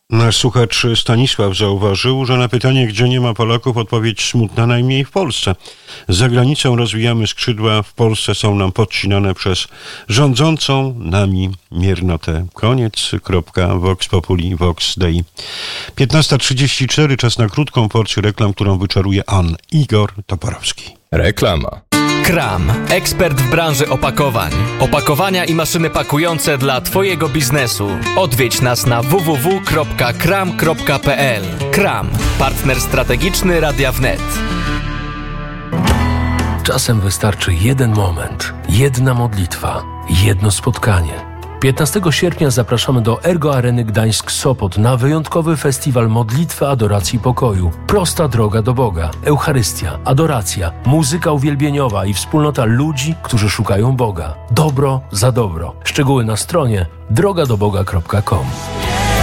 Nasz słuchacz Stanisław zauważył, że na pytanie, gdzie nie ma Polaków, odpowiedź smutna: najmniej w Polsce. Za granicą rozwijamy skrzydła, w Polsce są nam podcinane przez rządzącą nami miernotę. Koniec, kropka, Vox Populi, Vox Dei. 15:34, czas na krótką porcję reklam, którą wyczaruje Igor Toporowski. Reklama. Kram, ekspert w branży opakowań. Opakowania i maszyny pakujące dla Twojego biznesu. Odwiedź nas na www.kram.pl. Kram, partner strategiczny Radia Wnet. Czasem wystarczy jeden moment, jedna modlitwa, jedno spotkanie. 15 sierpnia zapraszamy do Ergo Areny Gdańsk-Sopot na wyjątkowy festiwal modlitwy, adoracji i pokoju. Prosta droga do Boga, Eucharystia, adoracja, muzyka uwielbieniowa i wspólnota ludzi, którzy szukają Boga. Dobro za dobro. Szczegóły na stronie drogadoboga.com.